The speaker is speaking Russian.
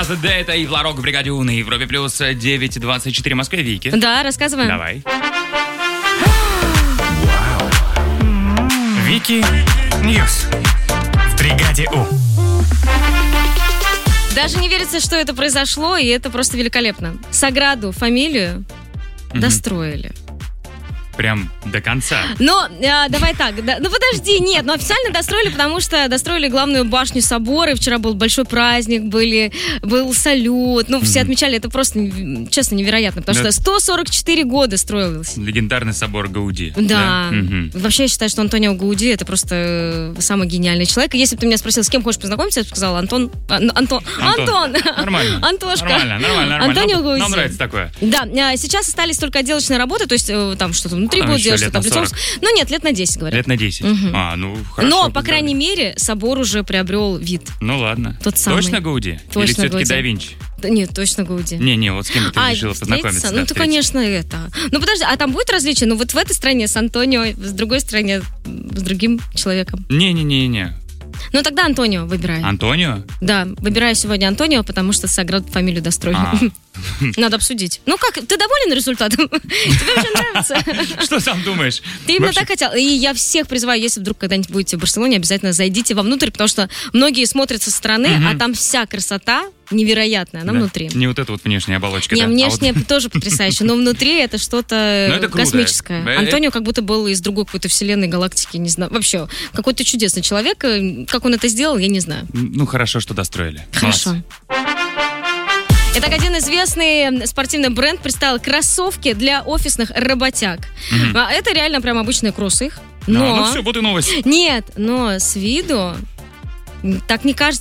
Another Day, это Ив Ларок в бригаде У на Европе плюс 9:24 в Москве. Вики. Да, рассказываем. Давай. Вики Ньюс в бригаде У. Даже не верится, что это произошло, и это просто великолепно. Саграду фамилию достроили. Прям до конца. Но, давай так, подожди, нет, официально достроили, потому что достроили главную башню собора, и вчера был большой праздник, был салют, все отмечали, это просто, честно, невероятно, потому что 144 года строилось. Легендарный собор Гауди. Да. Вообще я считаю, что Антонио Гауди это просто самый гениальный человек. И если бы ты меня спросил, с кем хочешь познакомиться, я бы сказала Антон. Нормально. Антошка. Нормально. Антонио Гауди. Нам нравится такое. Да, сейчас остались только отделочные работы, то есть там что-то внутри будет делать, что-то облицовывать. Ну нет, лет на 10, говорят. Лет на 10. Хорошо. Но, по крайней мере, собор уже приобрел вид. Ну ладно. Тот самый. Точно Гауди? Точно Или все-таки Гауди. Да Винчи? Нет, точно Гауди. Не, вот с кем ты решила познакомиться? Ну, конечно, это. Ну, подожди, а там будет различие? Ну, вот в этой стране с Антонио, с другой стране с другим человеком. Не. Ну, тогда Антонио выбирай. Антонио? Да, выбираю сегодня Антонио, потому что Саграду фамилию достроили. Надо обсудить. Ну как, ты доволен результатом? Тебе вообще нравится? Что сам думаешь? Ты именно так хотел. И я всех призываю, если вдруг когда-нибудь будете в Барселоне, обязательно зайдите вовнутрь, потому что многие смотрят со стороны, а там вся красота невероятная, она внутри. Не вот эта вот внешняя оболочка, не, внешняя тоже потрясающая, но внутри это что-то космическое. Антонио как будто был из другой какой-то вселенной, галактики, не знаю. Вообще, какой-то чудесный человек. Как он это сделал, я не знаю. Ну, хорошо, что достроили. Хорошо. Итак, один известный спортивный бренд представил кроссовки для офисных работяг. Это реально прям обычные кроссы их. Ну все, вот и новость. Нет, но с виду так не кажется.